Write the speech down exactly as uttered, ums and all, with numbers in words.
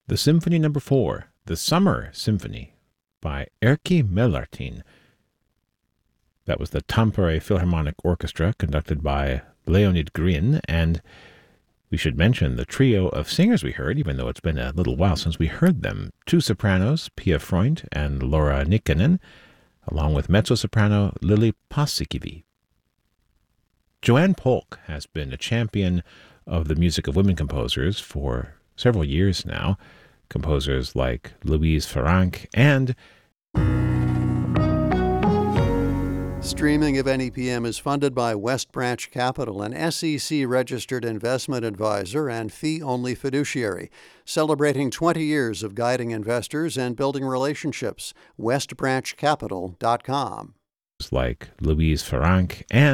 the Symphony Number Four, the Summer Symphony by Erkki Mellartin. That was the Tampere Philharmonic Orchestra, conducted by Leonid Grin, and we should mention the trio of singers we heard, even though it's been a little while since we heard them. Two sopranos, Pia Freund and Laura Nikkanen, along with mezzo-soprano Lili Paasikivi. Joanne Polk has been a champion of the music of women composers for several years now. Composers like Louise Farrenc and... Streaming of N E P M is funded by West Branch Capital, an S E C-registered investment advisor and fee-only fiduciary, celebrating twenty years of guiding investors and building relationships. west branch capital dot com. like Louise Farrenc and